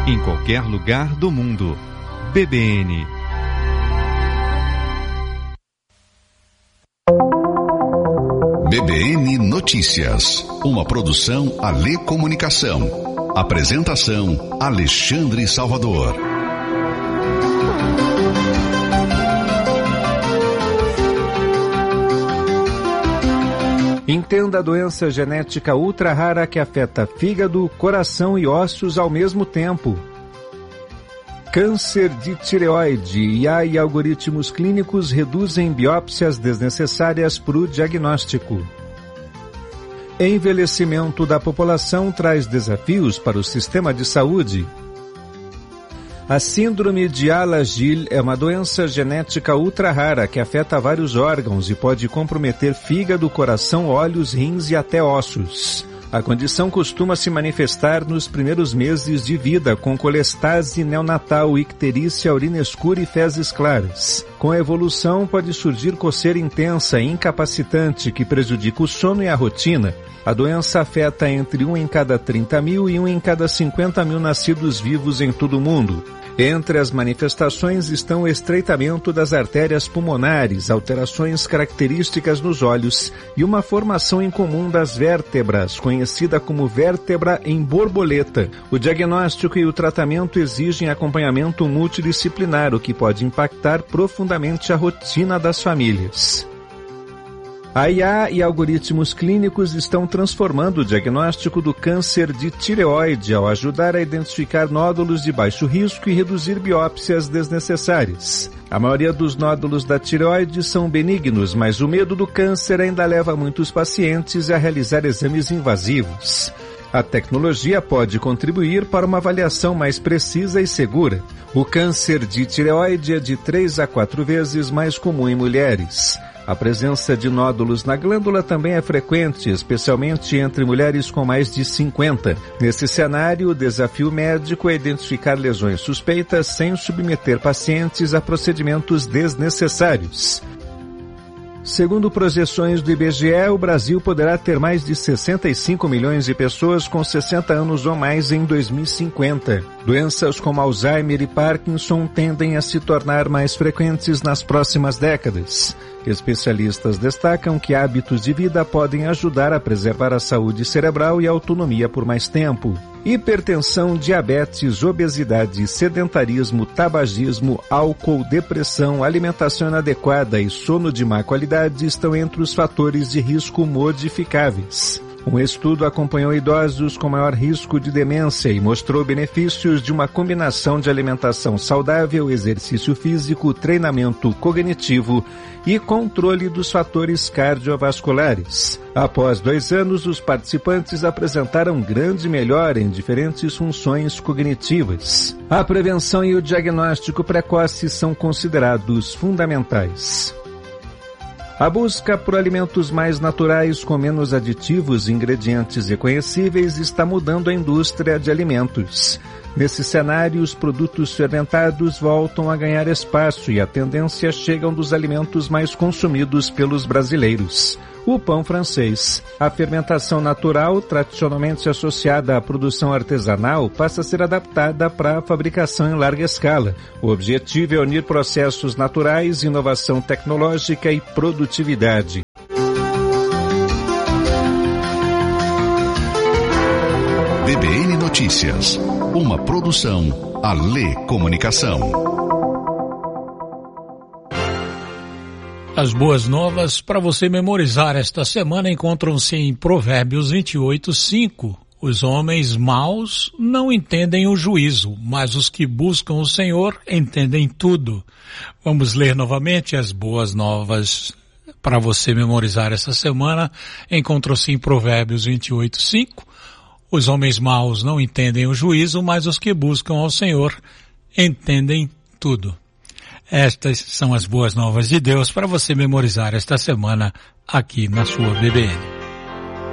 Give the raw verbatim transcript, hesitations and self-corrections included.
em qualquer lugar do mundo. B B N. B B N Notícias, uma produção Alê Comunicação. Apresentação Alexandre Salvador. Entenda a doença genética ultra rara que afeta fígado, coração e ossos ao mesmo tempo. Câncer de tireoide. I A e algoritmos clínicos reduzem biópsias desnecessárias para o diagnóstico. Envelhecimento da população traz desafios para o sistema de saúde. A síndrome de Alagille é uma doença genética ultra rara que afeta vários órgãos e pode comprometer fígado, coração, olhos, rins e até ossos. A condição costuma se manifestar nos primeiros meses de vida, com colestase neonatal, icterícia, urina escura e fezes claras. Com a evolução, pode surgir coceira intensa e incapacitante que prejudica o sono e a rotina. A doença afeta entre um em cada trinta mil e um em cada cinquenta mil nascidos vivos em todo o mundo. Entre as manifestações estão o estreitamento das artérias pulmonares, alterações características nos olhos e uma formação incomum das vértebras, conhecida como vértebra em borboleta. O diagnóstico e o tratamento exigem acompanhamento multidisciplinar, o que pode impactar profundamente a rotina das famílias. A I A e algoritmos clínicos estão transformando o diagnóstico do câncer de tireoide ao ajudar a identificar nódulos de baixo risco e reduzir biópsias desnecessárias. A maioria dos nódulos da tireoide são benignos, mas o medo do câncer ainda leva muitos pacientes a realizar exames invasivos. A tecnologia pode contribuir para uma avaliação mais precisa e segura. O câncer de tireoide é de três a quatro vezes mais comum em mulheres. A presença de nódulos na glândula também é frequente, especialmente entre mulheres com mais de cinquenta. Nesse cenário, o desafio médico é identificar lesões suspeitas sem submeter pacientes a procedimentos desnecessários. Segundo projeções do I B G E, o Brasil poderá ter mais de sessenta e cinco milhões de pessoas com sessenta anos ou mais em dois mil e cinquenta. Doenças como Alzheimer e Parkinson tendem a se tornar mais frequentes nas próximas décadas. Especialistas destacam que hábitos de vida podem ajudar a preservar a saúde cerebral e a autonomia por mais tempo. Hipertensão, diabetes, obesidade, sedentarismo, tabagismo, álcool, depressão, alimentação inadequada e sono de má qualidade estão entre os fatores de risco modificáveis. Um estudo acompanhou idosos com maior risco de demência e mostrou benefícios de uma combinação de alimentação saudável, exercício físico, treinamento cognitivo e controle dos fatores cardiovasculares. Após dois anos, os participantes apresentaram grande melhora em diferentes funções cognitivas. A prevenção e o diagnóstico precoce são considerados fundamentais. A busca por alimentos mais naturais com menos aditivos, ingredientes reconhecíveis está mudando a indústria de alimentos. Nesse cenário, os produtos fermentados voltam a ganhar espaço e a tendência chega dos alimentos mais consumidos pelos brasileiros. O pão francês. A fermentação natural, tradicionalmente associada à produção artesanal, passa a ser adaptada para a fabricação em larga escala. O objetivo é unir processos naturais, inovação tecnológica e produtividade. B B N Notícias, uma produção Alê Comunicação. As boas novas para você memorizar esta semana encontram-se em Provérbios vinte e oito, cinco. Os homens maus não entendem o juízo, mas os que buscam o Senhor entendem tudo. Vamos ler novamente as boas novas para você memorizar esta semana. Encontram-se em Provérbios vinte e oito, cinco. Os homens maus não entendem o juízo, mas os que buscam ao Senhor entendem tudo. Estas são as boas novas de Deus para você memorizar esta semana aqui na sua B B N.